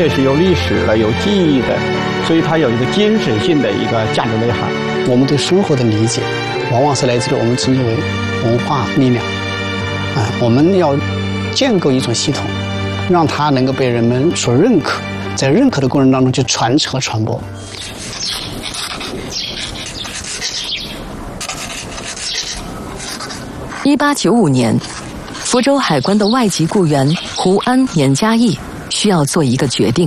类是有历史的、有记忆的，所以它有一个精神性的一个价值内涵。 我们对生活的理解，往往是来自于我们称之为文化力量。我们要建构一种系统，让它能够被人们所认可，在认可的过程当中去传承和传播。 1895年，福州海关的外籍雇员胡安年嘉义需要做一个决定。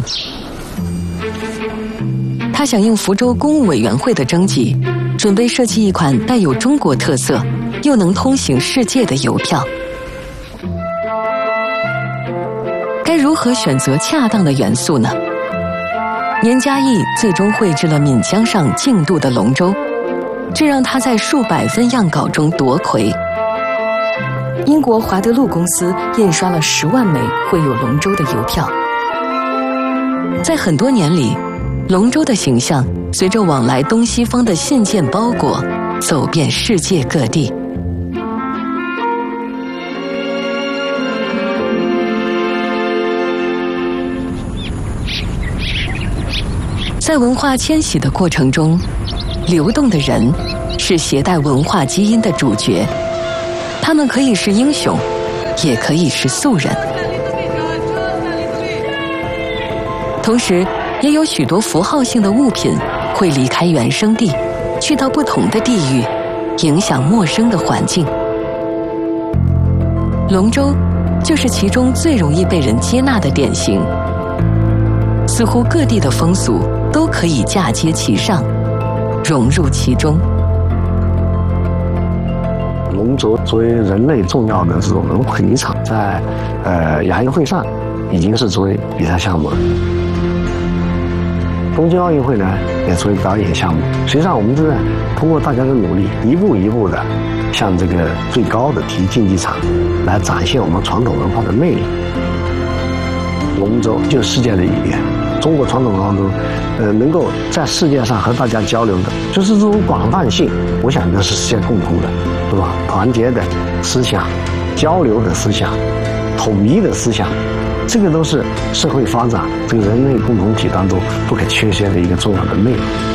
他响应福州公务委员会的征集，准备设计一款带有中国特色又能通行世界的邮票。该如何选择恰当的元素呢？年嘉义最终绘制了闽江上竞渡的龙舟，这让他在数百份样稿中夺魁。英国华德禄公司印刷了10万枚绘有龙舟的邮票。在很多年里，龙舟的形象随着往来东西方的信件包裹，走遍世界各地。在文化迁徙的过程中，流动的人是携带文化基因的主角。他们可以是英雄，也可以是素人。同时，也有许多符号性的物品会离开原生地，去到不同的地域，影响陌生的环境。龙舟就是其中最容易被人接纳的典型。似乎各地的风俗都可以嫁接其上，融入其中。 龙舟作为人类重要的这种文化遗产，在亚运会上已经是作为比赛项目了。东京奥运会呢，也作为表演项目。实际上，我们是通过大家的努力，一步一步的向这个最高的体育竞技场来展现我们传统文化的魅力。龙舟就是世界的语言，中国传统文化中，能够在世界上和大家交流的，就是这种广泛性，我想这是世界共同的，是吧？团结的思想、交流的思想、统一的思想，这个都是社会发展这个人类共同体当中不可缺缺的一个重要的魅力。